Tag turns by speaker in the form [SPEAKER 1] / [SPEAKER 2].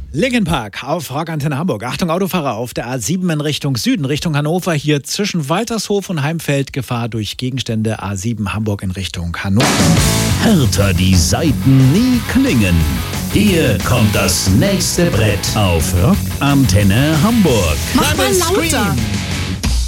[SPEAKER 1] Linkin Park auf Rockantenne Hamburg. Achtung, Autofahrer auf der A7 in Richtung Süden, Richtung Hannover. Hier zwischen Waltershof und Heimfeld Gefahr durch Gegenstände. A7 Hamburg in Richtung Hannover.
[SPEAKER 2] Härter die Saiten nie klingen. Hier kommt das nächste Brett auf Rockantenne Hamburg.
[SPEAKER 3] Mach mal lauter.